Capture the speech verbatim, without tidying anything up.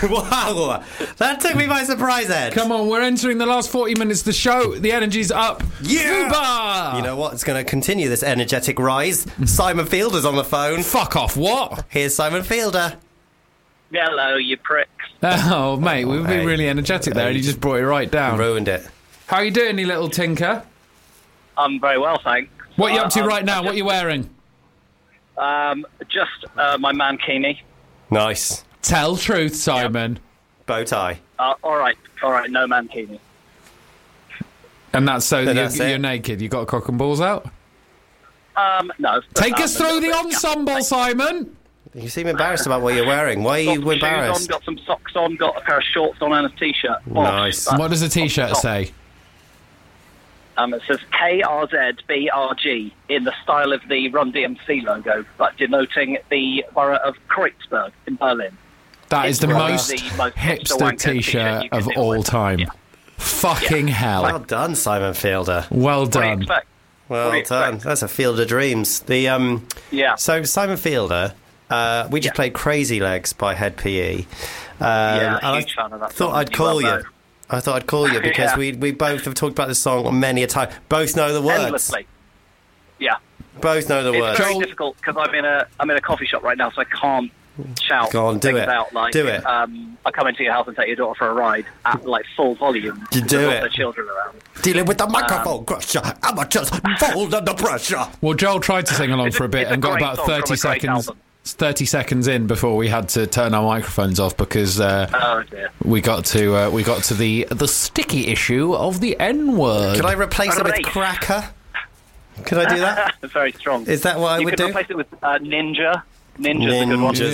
Wow, that took me by surprise, Ed. Come on, we're entering the last forty minutes of the show. The energy's up. Yeah! Fubar! You know what? It's going to continue this energetic rise. Simon Fielder's on the phone. Fuck off, what? Here's Simon Fielder. Hello, you pricks. Oh, mate, we've been Hey. really energetic there and you just brought it right down. Ruined it. How you doing, you little tinker? I'm very well, thanks. What are you up to Uh, right um, now? I What are you wearing? Um, just uh, my mankini. Nice. Tell truth, Simon. Bow tie. Uh, all right, all right, no mankini. And that's so Then you're, that's it. you're naked. You got cock and balls out? Um, no. Take um, us a through little the bit, ensemble, Simon. You seem embarrassed about what you're wearing. Why are Got you some embarrassed? shoes on, got some socks on, got a pair of shorts on and a t-shirt. Nice. That's What does the T-shirt top. say? Um, it says K R Z B R G in the style of the Run D M C logo, but denoting the borough of Kreuzberg in Berlin. That is the It's most the most hipster hipster wanker t-shirt T-shirt you can of deal all with. time. Yeah. Fucking hell. Well done, Simon Fielder. Well What do you done. expect? Well What do you done. expect? That's a field of dreams. The um. Yeah. So Simon Fielder, uh, we just Yeah. played Crazy Legs by Head P E. Um, Yeah, and I huge fan of that thought song. I'd You call well you. know. I thought I'd call you because Yeah. we we both have talked about this song many a time. Both know the words. Endlessly. Yeah. Both know the It's words. very Joel- difficult because I'm in a I'm in a coffee shop right now, so I can't shout Go on, do things it. out like Do it. Um, I come into your house and take your daughter for a ride at like full volume. You do with it. all the children around. Dealing with the microphone crusher. Amateurs fold under pressure. Well, Joel tried to sing along It's a- for a bit it's a and got great about song from a thirty great seconds. album. thirty seconds in before we had to turn our microphones off because uh, Oh dear. we got to uh, we got to the the sticky issue of the N word. Could I replace it with Rafe. cracker? Could I do that? It's very strong. Is that what I you would could do? replace it with uh, Ninja. Ninja's a good one. Ninja's